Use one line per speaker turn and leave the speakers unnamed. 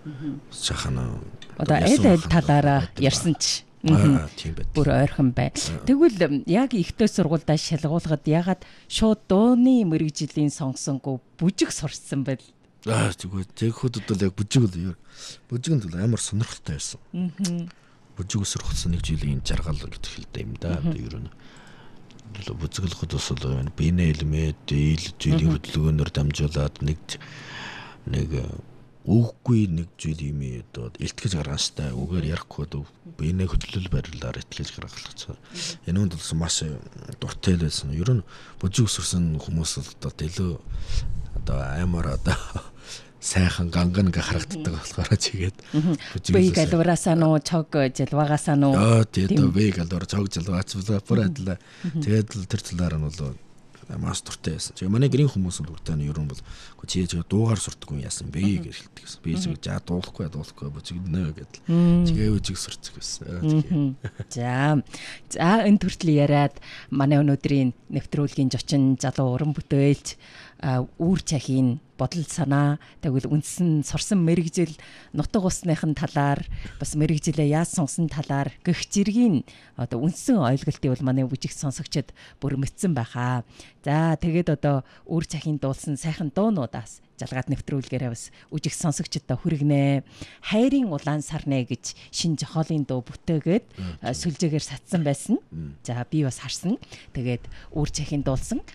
Жахана
Одоо аль талаараа ярьсан ч
тийм байт.
бүр ойрхон бай. Тэгвэл яг ихтэй сургуульдаа шалгуулгад ягаад шууд дууны мэрэгжлийн сонгосонгүй бүжиг сурсан байл?
Зүгээр тэгэхэд бол яг бүжигэнд бол амар сонирхолтой байсан. Бүжиг сурахсан нэг жилийн жаргал гэдэг хэлдэг юм да. Ер нь бүжиглэхэд бас биенээ элемэд ил жилийн хөдөлгөөнөөр дамжуулаад нэг үггүй нэг зүйл юм одоо илтгэж гаргахтай үгээр ярихгүй одоо биенээ хөдлөл барилаар итгэж гаргах. Энэ үнд болсон маш дуртай байсан. Ер нь бүжиг сурсан хүмүүс одоо илүү одоо аймаар одоо сайхан ганган харагддаг болохоор чигээд
бие галуураасаа нуу чог жилваагаасаа нуу
тийм бие галуур чог жилваач бүр адилаа. Тэгээд тэр талаар нь бол маш дуртай байсан. Тэгээ манай гэрийн хүмүүс бол уртаа нь ер нь бол чи дуугаар сурдаггүй яасан бэ гэж хэлдэг гэсэн. Би чи дуулахгүй бүжигнэ гэдэл. Тэгээ бүжиг сурцг байсан.
За энэ төртөл яриад манай өнөөдрийн нэвтрүүлгийн зочин залуу уран бүтээлч үүр цахийн бодол санаа тэгвэл үндсэн сурсан мэрэгжил нутаг усныхын талаар бас мэрэгжилээ яаж сонсон талаар гэх зэргийн одоо үндсэн ойлголтыг бол манай бүжиг сонсогчид бүр мэдсэн байхаа. За тэгээд одоо үүр цахийн дуулсан сайхан дуунуудаас жалгаад нэвтрүүлгээрээ бас үжиг сонсогчдод хүргэнэ. Хайрын улаан сарнэ гэж шин жохоолын дуу бүтээгээд сүлжээгээр сатсан байсан. За би бас харсан. Тэгээд үүр цахийн дуулсан